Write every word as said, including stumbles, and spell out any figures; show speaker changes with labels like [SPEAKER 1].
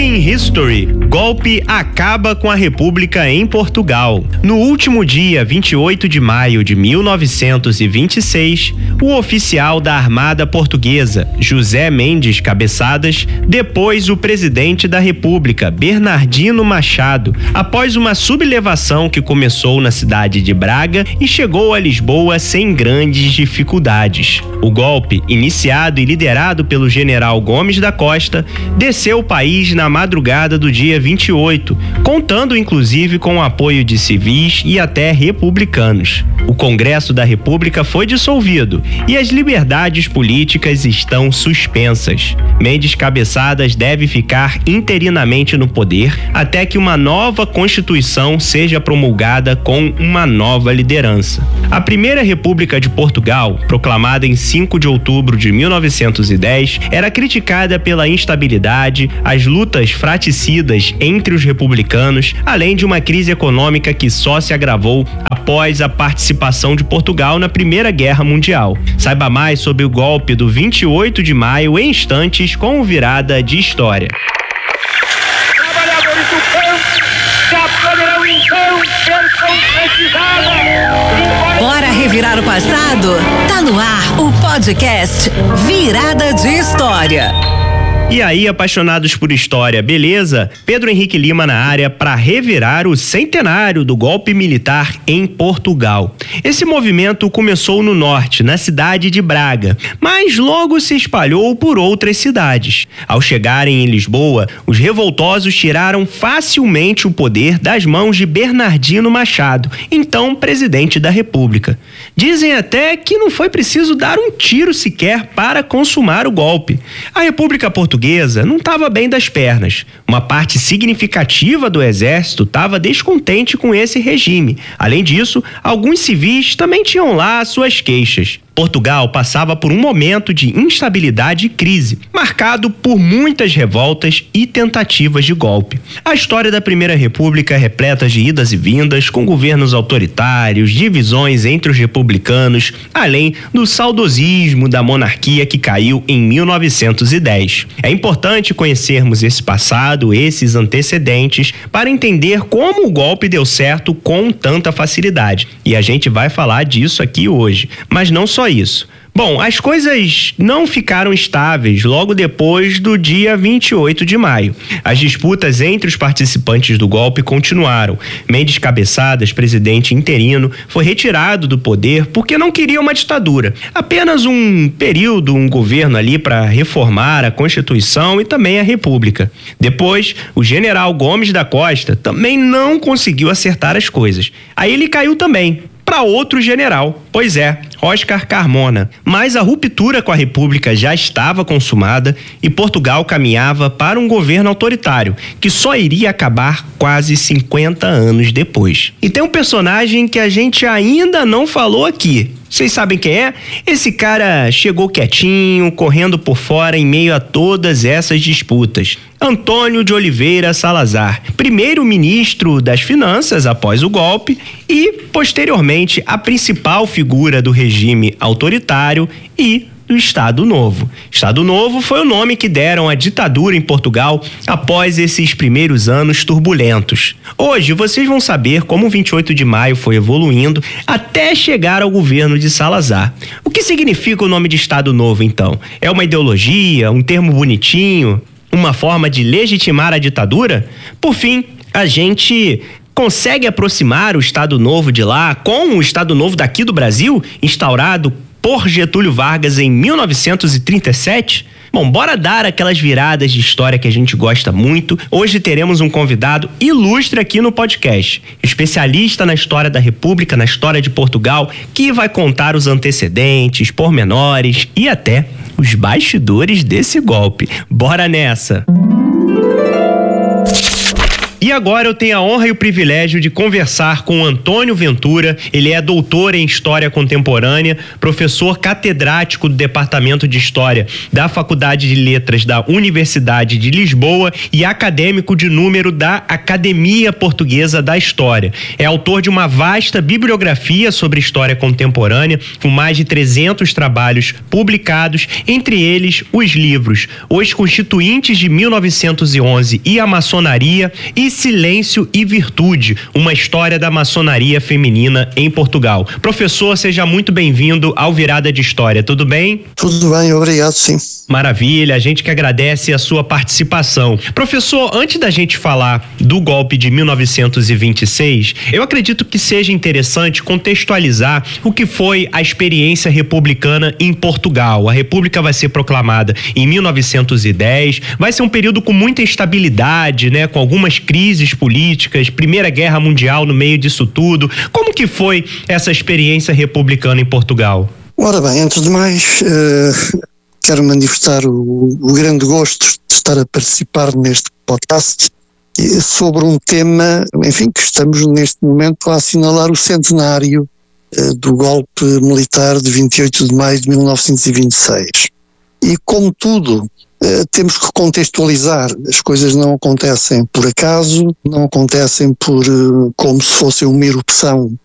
[SPEAKER 1] Making History. Golpe acaba com a República em Portugal. No último dia vinte e oito de maio de mil novecentos e vinte e seis, o oficial da Armada Portuguesa, José Mendes Cabeçadas, depôs o presidente da República, Bernardino Machado, após uma sublevação que começou na cidade de Braga e chegou a Lisboa sem grandes dificuldades. O golpe, iniciado e liderado pelo general Gomes da Costa, desceu o país na madrugada do dia vinte e oito, contando inclusive com o apoio de civis e até republicanos. O Congresso da República foi dissolvido e as liberdades políticas estão suspensas. Mendes Cabeçadas deve ficar interinamente no poder até que uma nova Constituição seja promulgada com uma nova liderança. A Primeira República de Portugal, proclamada em cinco de outubro de mil novecentos e dez, era criticada pela instabilidade, as lutas fraticidas entre os republicanos, além de uma crise econômica que só se agravou após a participação de Portugal na Primeira Guerra Mundial. Saiba mais sobre o golpe do vinte e oito de maio em instantes com o Virada de História.
[SPEAKER 2] Trabalhadores do campo já poderão então ser concretizados.
[SPEAKER 3] Bora revirar o passado? Tá no ar o podcast Virada de História.
[SPEAKER 1] E aí, apaixonados por história, beleza? Pedro Henrique Lima na área para revirar o centenário do golpe militar em Portugal. Esse movimento começou no norte, na cidade de Braga, mas logo se espalhou por outras cidades. Ao chegarem em Lisboa, os revoltosos tiraram facilmente o poder das mãos de Bernardino Machado, então presidente da República. Dizem até que não foi preciso dar um tiro sequer para consumar o golpe. A República Portuguesa não estava bem das pernas. Uma parte significativa do exército estava descontente com esse regime. Além disso, alguns civis também tinham lá suas queixas. Portugal passava por um momento de instabilidade e crise, marcado por muitas revoltas e tentativas de golpe. A história da Primeira República é repleta de idas e vindas, com governos autoritários, divisões entre os republicanos, além do saudosismo da monarquia que caiu em mil novecentos e dez. É importante conhecermos esse passado, esses antecedentes, para entender como o golpe deu certo com tanta facilidade. E a gente vai falar disso aqui hoje. Mas não só isso. Bom, as coisas não ficaram estáveis logo depois do dia vinte e oito de maio. As disputas entre os participantes do golpe continuaram. Mendes Cabeçadas, presidente interino, foi retirado do poder porque não queria uma ditadura. Apenas um período, um governo ali para reformar a Constituição e também a República. Depois, o general Gomes da Costa também não conseguiu acertar as coisas. Aí ele caiu também para outro general, pois é, Oscar Carmona. Mas a ruptura com a República já estava consumada e Portugal caminhava para um governo autoritário, que só iria acabar quase cinquenta anos depois. E tem um personagem que a gente ainda não falou aqui. Vocês sabem quem é? Esse cara chegou quietinho, correndo por fora em meio a todas essas disputas. Antônio de Oliveira Salazar, primeiro-ministro das Finanças após o golpe e, posteriormente, a principal figura do regime autoritário e do Estado Novo. Estado Novo foi o nome que deram à ditadura em Portugal após esses primeiros anos turbulentos. Hoje vocês vão saber como o vinte e oito de maio foi evoluindo até chegar ao governo de Salazar. O que significa o nome de Estado Novo, então? É uma ideologia, um termo bonitinho, uma forma de legitimar a ditadura? Por fim, a gente consegue aproximar o Estado Novo de lá com o Estado Novo daqui do Brasil, instaurado por Getúlio Vargas em mil novecentos e trinta e sete? Bom, bora dar aquelas viradas de história que a gente gosta muito. Hoje teremos um convidado ilustre aqui no podcast, especialista na história da República, na história de Portugal, que vai contar os antecedentes, pormenores e até os bastidores desse golpe. Bora nessa! E agora eu tenho a honra e o privilégio de conversar com o Antônio Ventura. Ele é doutor em História Contemporânea, professor catedrático do Departamento de História da Faculdade de Letras da Universidade de Lisboa e acadêmico de número da Academia Portuguesa da História. É autor de uma vasta bibliografia sobre história contemporânea, com mais de trezentos trabalhos publicados, entre eles os livros Os Constituintes de mil novecentos e onze e a Maçonaria e Silêncio e Virtude, uma história da maçonaria feminina em Portugal. Professor, seja muito bem-vindo ao Virada de História, tudo bem?
[SPEAKER 4] Tudo bem, obrigado, sim.
[SPEAKER 1] Maravilha, a gente que agradece a sua participação. Professor, antes da gente falar do golpe de mil novecentos e vinte e seis, eu acredito que seja interessante contextualizar o que foi a experiência republicana em Portugal. A República vai ser proclamada em mil novecentos e dez, vai ser um período com muita instabilidade, né, com algumas crises políticas, Primeira Guerra Mundial no meio disso tudo. Como que foi essa experiência republicana em Portugal?
[SPEAKER 4] Ora bem, antes de mais, uh, quero manifestar o, o grande gosto de estar a participar neste podcast sobre um tema, enfim, que estamos neste momento a assinalar o centenário uh, do golpe militar de vinte e oito de maio de mil novecentos e vinte e seis. E como tudo, uh, temos que contextualizar. As coisas não acontecem por acaso, não acontecem por uh, como se fosse uma erupção